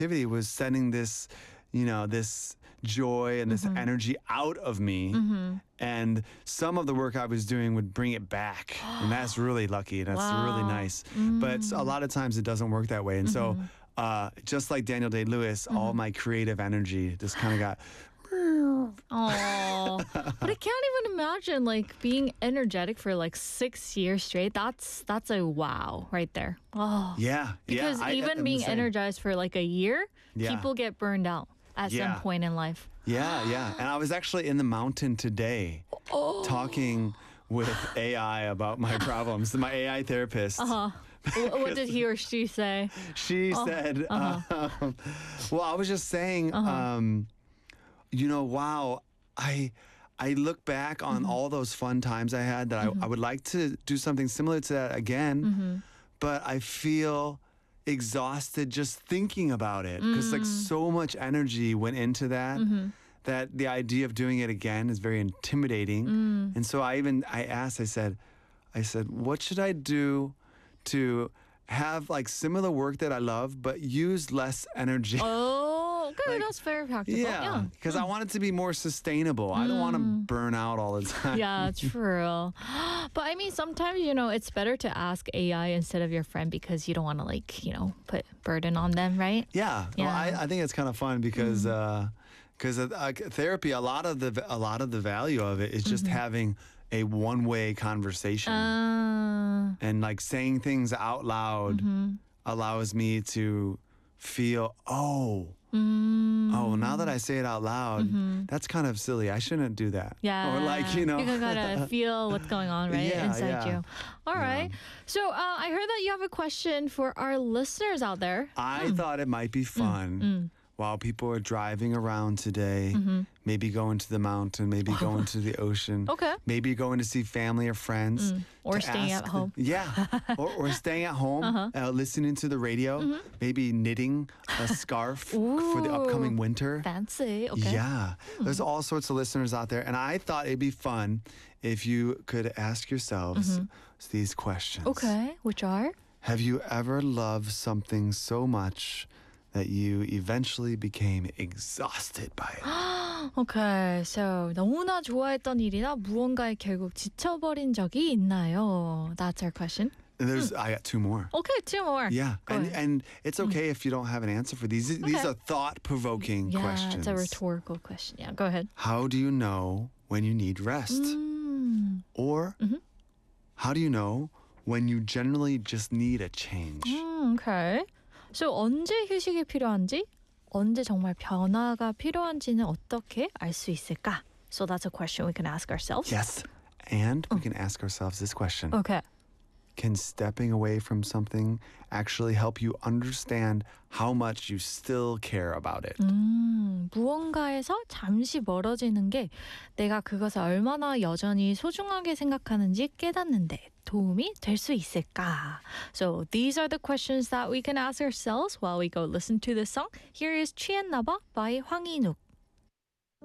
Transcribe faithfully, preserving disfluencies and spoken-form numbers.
activity was sending this, you know, this joy and this Mm-hmm. energy out of me. Mm-hmm. And some of the work I was doing would bring it back. And that's really lucky. That's really Wow. nice. But a lot of times it doesn't work that way. And so Mm-hmm. uh, just like Daniel Day-Lewis, all my creative energy just kind of got... Oh, but I can't even imagine like being energetic for like six years straight. That's that's a wow right there. Oh, Yeah. because yeah, I- even I'm the being same. energized for like a year, Yeah. people get burned out at Yeah. some point in life. Yeah, yeah. And I was actually in the mountain today Oh. talking with A I about my problems. My A I therapist. Uh-huh. Wh- what did he or she say? She said, uh-huh. um, well, I was just saying, um, you know, wow, I I look back on all those fun times I had that I, I would like to do something similar to that again, but I feel exhausted just thinking about it because like so much energy went into that. That the idea of doing it again is very intimidating. And so I even, I asked, I said, I said, what should I do to have like similar work that I love, but use less energy? Oh, okay, that's very practical. Yeah, because I want it to be more sustainable. I don't want to burn out all the time. Yeah, true. But I mean, sometimes, you know, it's better to ask A I instead of your friend because you don't want to, like, you know, put burden on them, right? Yeah, well, Yeah. I, I think it's kind of fun because because uh, therapy, a lot of the a lot of the value of it is just having a one way conversation Uh, and like saying things out loud allows me to feel oh. Oh, now that I say it out loud, that's kind of silly. I shouldn't do that. yeah. Or like, you know. You can kind of feel what's going on, right? Yeah, Inside yeah. you. All right. So uh, I heard that you have a question for our listeners out there. I thought it might be fun while people are driving around today, maybe going to the mountain, maybe going to the ocean, Okay. maybe going to see family or friends. Or to staying ask at home. them- yeah, or, or staying at home, uh, listening to the radio, maybe knitting a scarf for the upcoming Ooh. winter. Fancy. Okay. Yeah, there's all sorts of listeners out there, and I thought it'd be fun if you could ask yourselves these questions. Okay. Which are? Have you ever loved something so much that you eventually became exhausted by it? Okay, so 너무나 좋아했던 일이나 무언가에 결국 지쳐버린 적이 있나요? That's our question. And there's, I got two more. Okay, two more. Yeah, Go and ahead. and it's okay if you don't have an answer for these. These Okay. are thought-provoking Yeah, questions. it's a rhetorical question. Yeah, go ahead. How do you know when you need rest? Mm. Or how do you know when you generally just need a change? 음, okay. So 언제 휴식이 필요한지, 언제 정말 변화가 필요한지는 어떻게 알 수 있을까? So that's a question we can ask ourselves. Yes, and we can ask ourselves this question. Okay. Can stepping away from something actually help you understand how much you still care about it? 음, 무언가에서 잠시 멀어지는 게 내가 그것을 얼마나 여전히 소중하게 생각하는지 깨닫는데 도움이 될 수 있을까? So these are the questions that we can ask ourselves while we go listen to this song. Here is 취했나봐 by 황인욱.